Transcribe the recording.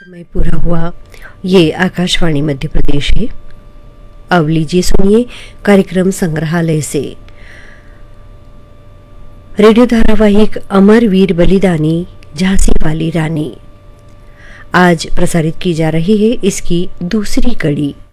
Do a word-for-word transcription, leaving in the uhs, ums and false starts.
समय पूरा हुआ। ये आकाशवाणी मध्य प्रदेश है। अब लीजिए सुनिए कार्यक्रम संग्रहालय से रेडियो धारावाहिक अमर वीर बलिदानी झांसी वाली रानी। आज प्रसारित की जा रही है इसकी दूसरी कड़ी।